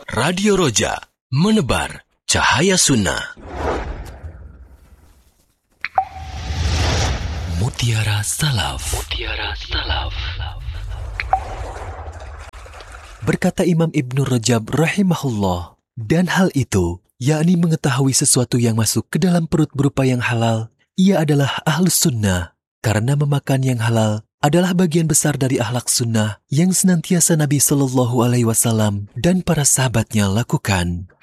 Radio Roja, menebar cahaya sunnah. Mutiara Salaf. Mutiara Salaf. Berkata Imam Ibnu Rajab rahimahullah, dan hal itu, yakni mengetahui sesuatu yang masuk ke dalam perut berupa yang halal, ia adalah ahlus sunnah, karena memakan yang halal adalah bagian besar dari akhlak sunnah yang senantiasa Nabi SAW dan para sahabatnya lakukan.